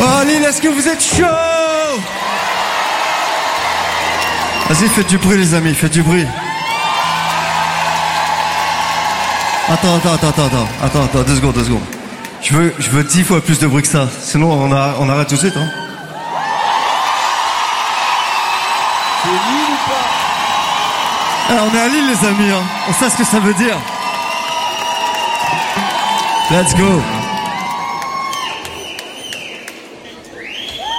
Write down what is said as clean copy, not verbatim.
Oh Lille, est-ce que vous êtes chaud? Vas-y, faites du bruit les amis, faites du bruit. Attends, 2 secondes. Je veux 10 fois plus de bruit que ça, sinon on arrête tout de suite, hein. C'est Lille ou pas? On est à Lille les amis, hein. On sait ce que ça veut dire. Let's go.